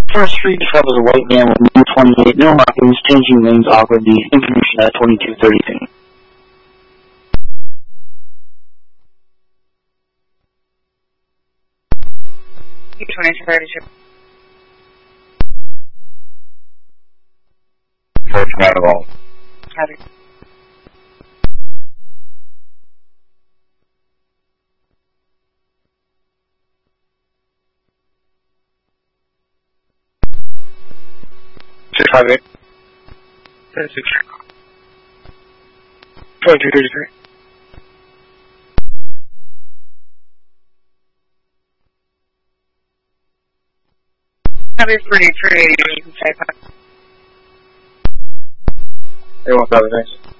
First Street travels a white van with new 28, no markings, changing lanes awkwardly, information at 2232. First travel. Copy. Six five eight. 2233. Copy for 380, you can say that. They won't copy, thanks.